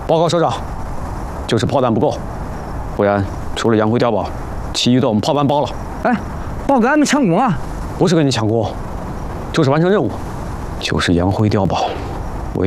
报告首长，就是炮弹不够，不然除了洋灰碉堡，其余的我们炮班包了。 哎，报给俺们抢功啊！ 不是跟你抢功，就是完成任务，就是洋灰碉堡